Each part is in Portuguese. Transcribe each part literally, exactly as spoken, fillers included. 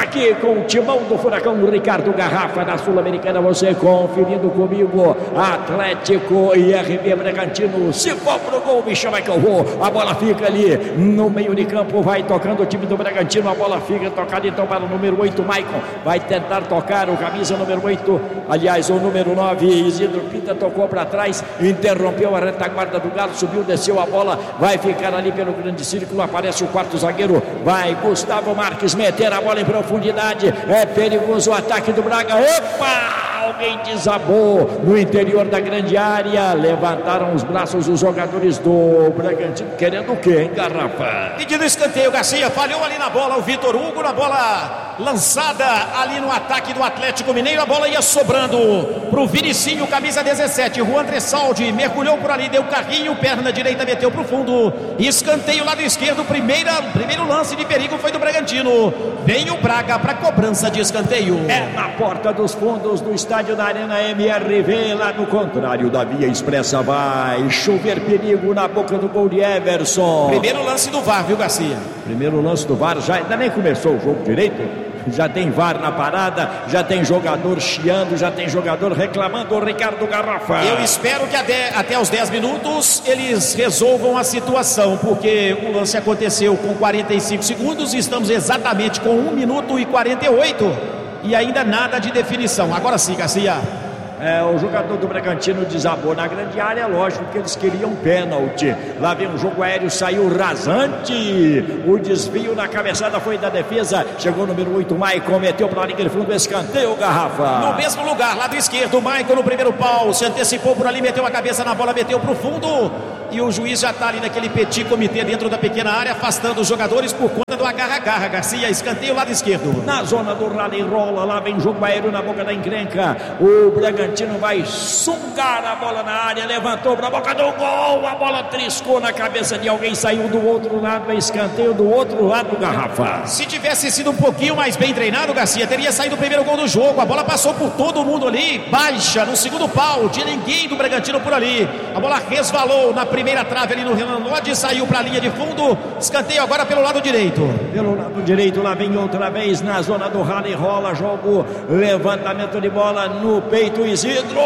aqui com o timão do Furacão, Ricardo Garrafa, na Sul-Americana, você conferindo comigo, Atlético e R B Bragantino. Se for pro gol, me chama que eu vou. A bola fica ali no meio de campo, vai tocando o time do Bragantino, a bola fica tocada então para o número oito, Maicon, vai tentar tocar o camisa número oito, aliás, o número nove, Isidro Pita, tocou para trás, interrompeu a retaguarda do Galo, subiu, desceu a bola, vai ficar ali pelo grande círculo, aparece o quarto zagueiro, vai Gustavo Marques meter a bola em profundidade, é perigoso o ataque do Braga. Opa! Alguém desabou no interior da grande área, levantaram os braços os jogadores do Bragantino, querendo o quê, hein, Garrafa? Pedindo escanteio, Garcia, falhou ali na bola o Vitor Hugo, na bola lançada ali no ataque do Atlético Mineiro, a bola ia sobrando pro Vinicinho, camisa dezessete, Juan Tressaldi, mergulhou por ali, deu carrinho, perna direita, meteu pro fundo, escanteio lado esquerdo, primeira, primeiro lance de perigo foi do Bragantino, vem o Braga para cobrança de escanteio. É na porta dos fundos do estádio da Arena M R V, lá no contrário da via expressa, vai chover perigo na boca do gol de Everson. Primeiro lance do V A R, viu, Garcia? Primeiro lance do V A R, já ainda nem começou o jogo direito. Já tem V A R na parada, já tem jogador chiando, já tem jogador reclamando, o Ricardo Garrafa. Eu espero que até, até os dez minutos eles resolvam a situação, porque o lance aconteceu com quarenta e cinco segundos e estamos exatamente com um minuto e quarenta e oito e ainda nada de definição. Agora sim, Garcia. É, o jogador do Bragantino desabou na grande área, lógico que eles queriam pênalti. Lá vem um jogo aéreo, saiu rasante. O desvio na cabeçada foi da defesa. Chegou o número oito, Maicon, meteu para a linha de fundo, escanteio, Garrafa. No mesmo lugar, lado esquerdo, Maicon no primeiro pau, se antecipou por ali, meteu a cabeça na bola, meteu para o fundo. E o juiz já está ali naquele petit comitê dentro da pequena área, afastando os jogadores por conta do agarra-garra. Garcia, escanteio lado esquerdo. Na zona do rally rola, lá vem jogo aéreo na boca da encrenca. O Bragantino vai sungar a bola na área, levantou para a boca do gol, a bola triscou na cabeça de alguém, saiu do outro lado, escanteio do outro lado, Garrafa. Se tivesse sido um pouquinho mais bem treinado, Garcia, teria saído o primeiro gol do jogo. A bola passou por todo mundo ali, baixa no segundo pau, tinha ninguém do Bragantino por ali. A bola resvalou na primeira primeira trave ali no Renan Lodge, saiu para a linha de fundo, escanteio agora pelo lado direito. Pelo lado direito, lá vem outra vez na zona do rally, rola, jogo, levantamento de bola no peito, Isidro,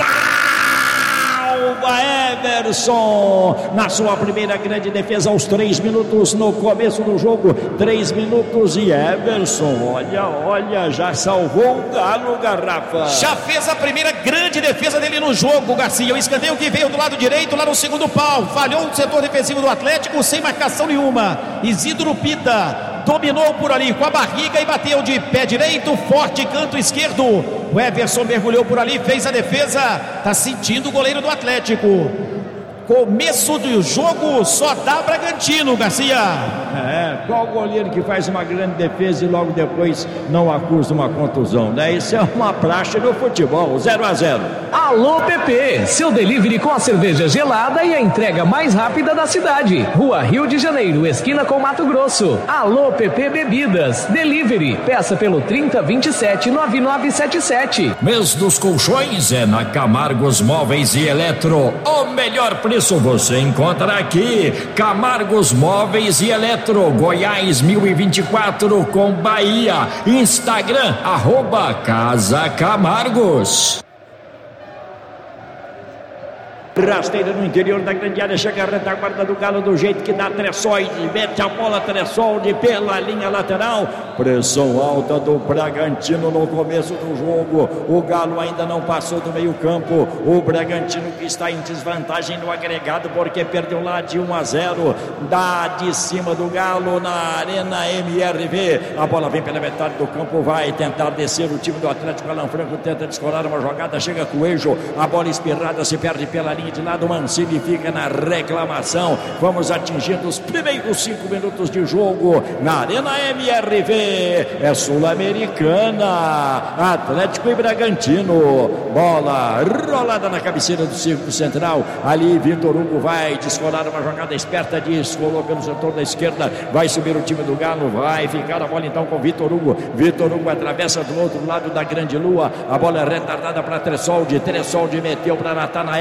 Everson, na sua primeira grande defesa aos três minutos no começo do jogo, três minutos e Everson, olha, olha, já salvou o Galo, Garrafa. Já fez a primeira grande defesa dele no jogo, Garcia, o escanteio que veio do lado direito, lá no segundo pau, falhou o setor defensivo do Atlético, sem marcação nenhuma, Isidro Pita dominou por ali com a barriga e bateu de pé direito, forte canto esquerdo. O Everson mergulhou por ali, fez a defesa, tá sentindo o goleiro do Atlético. Começo do jogo só dá Bragantino, Garcia. É, qual goleiro que faz uma grande defesa e logo depois não acusa uma contusão, né? Isso é uma praxe no futebol, zero a zero. Alô P P, seu delivery com a cerveja gelada e a entrega mais rápida da cidade. Rua Rio de Janeiro, esquina com Mato Grosso. Alô P P Bebidas, delivery, peça pelo trinta, vinte e sete, noventa e nove setenta e sete. Mês dos colchões é na Camargos Móveis e Eletro. O melhor preço você encontra aqui. Camargos Móveis e Eletro, Goiás mil e vinte e quatro com Bahia. Instagram, arroba Casa Camargos. Rasteira no interior da grande área, chega a retaguarda do Galo do jeito que dá, Tressoldi, mete a bola, Tressoldi pela linha lateral, pressão alta do Bragantino no começo do jogo, o Galo ainda não passou do meio campo, o Bragantino que está em desvantagem no agregado porque perdeu lá de um a zero, dá de cima do Galo na Arena M R V, a bola vem pela metade do campo, vai tentar descer o time do Atlético, Alan Franco tenta descolar uma jogada, chega Coelho, a bola espirrada se perde pela linha de lado, Mancini fica na reclamação. Vamos atingindo os primeiros cinco minutos de jogo na Arena M R V. É Sul-Americana, Atlético e Bragantino. Bola rolada na cabeceira do círculo central. Ali Vitor Hugo vai descolar uma jogada esperta, descolou pelo setor da esquerda. Vai subir o time do Galo, vai ficar a bola então com Vitor Hugo. Vitor Hugo atravessa do outro lado da grande lua. A bola é retardada para Tressoldi. Tressoldi meteu para Natanael.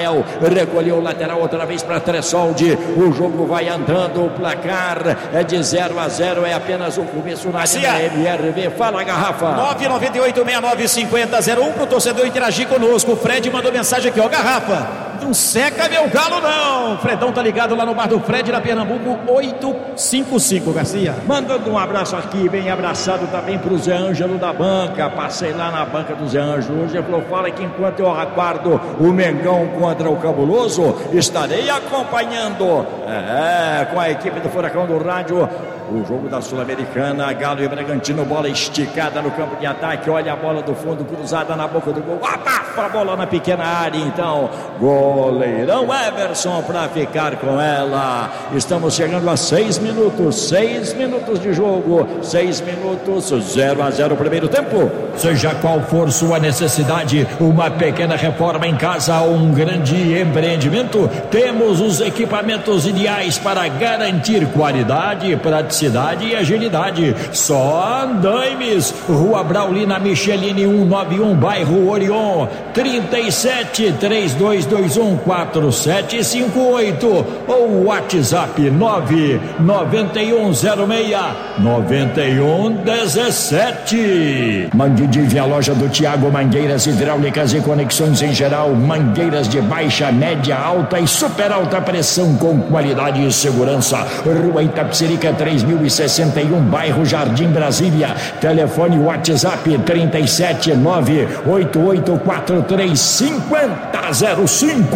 recolheu o lateral outra vez para Tressoldi. O jogo vai andando, o placar é de zero a zero, é apenas o começo na M R V. Fala, Garrafa. nove nove oito, seis nove cinco zero zero um para o torcedor interagir conosco. O Fred mandou mensagem aqui, ó, Garrafa. Não seca meu galo não. Fredão tá ligado lá no bar do Fred, na Pernambuco oito cinco cinco, Garcia. Mandando um abraço aqui, bem abraçado também pro Zé Ângelo da banca. Passei lá na banca do Zé Ângelo. Hoje ele falou, fala que enquanto eu aguardo o Mengão contra o Cabuloso, estarei acompanhando é, com a equipe do Furacão do Rádio o jogo da Sul-Americana. Galo e Bragantino, bola esticada no campo de ataque. Olha a bola do fundo, cruzada na boca do gol. Abafa a bola na pequena área. Então, goleirão Everson para ficar com ela. Estamos chegando a seis minutos. Seis minutos de jogo. Seis minutos, zero a zero primeiro tempo. Seja qual for sua necessidade, uma pequena reforma em casa ou um grande empreendimento, temos os equipamentos ideais para garantir qualidade, praticidade e agilidade. Só Andaimes, Rua Braulina Michelini cento e noventa e um, bairro Orion, trinta e sete, três dois dois um, quatro sete cinco oito ou WhatsApp nove nove um zero seis nove um um sete. Mande de a loja do Tiago, mangueiras hidráulicas e conexões em geral, mangueiras de baixa, média, alta e super alta pressão com qualidade e segurança. Rua Itapecerica três mil e sessenta e um, bairro Jardim Brasília. Telefone WhatsApp trinta e sete, nove oito oito quatro três cinco zero zero cinco.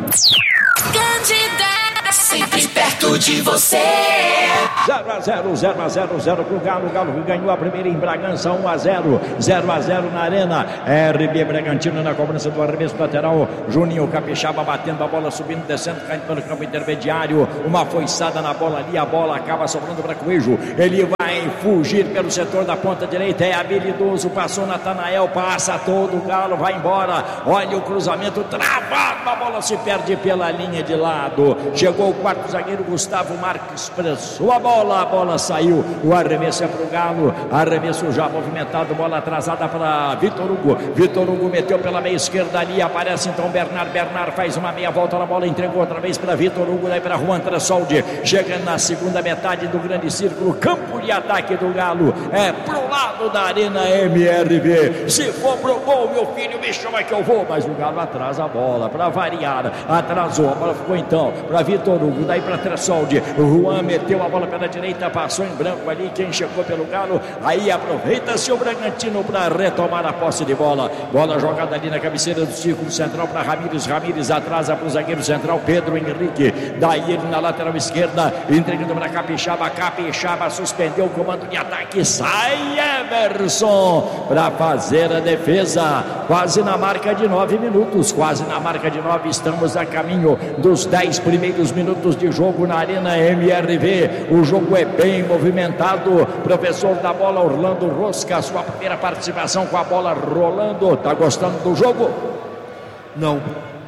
Candidata, sempre perto de você. zero a zero, zero a zero, zero pro Galo. O Galo ganhou a primeira em Bragança, um a zero, zero a zero na Arena. R B Bragantino na cobrança do arremesso lateral. Juninho Capixaba batendo a bola, subindo, descendo, caindo pelo campo intermediário. Uma foiçada na bola ali, a bola acaba sobrando para Coelho. Ele vai fugir pelo setor da ponta direita, é habilidoso, passou Natanael, passa todo, o Galo vai embora. Olha o cruzamento, travado, a bola se perde pela linha de lado. Chegou o quarto zagueiro Gustavo Marques, pressou a bola, a bola saiu, o arremesso é pro Galo, arremesso já movimentado, bola atrasada para Vitor Hugo. Vitor Hugo meteu pela meia esquerda ali, aparece então Bernard, Bernard faz uma meia volta na bola, entregou outra vez para Vitor Hugo, daí para Juan Tressoldi, chega na segunda metade do grande círculo, campo de ataque do Galo, é pro lado da Arena M R V. Se for pro gol, meu filho, me chama que eu vou, mas o Galo atrasa a bola, para variar, atrasou, a bola ficou então para Vitor Hugo, daí para Tressoldi. O Juan meteu a bola pela direita, passou em branco ali, quem chegou pelo Galo, aí aproveita-se o Bragantino para retomar a posse de bola, bola jogada ali na cabeceira do círculo central para Ramires, Ramires atrasa para o zagueiro central Pedro Henrique, daí ele na lateral esquerda, entregando para Capixaba, Capixaba suspendeu o comando de ataque, sai Everson para fazer a defesa, quase na marca de nove minutos, quase na marca de nove, estamos a caminho dos dez primeiros minutos de jogo na Arena M R V. O jogo é bem movimentado. Professor da bola, Orlando Rosca, sua primeira participação com a bola rolando. Tá gostando do jogo? Não.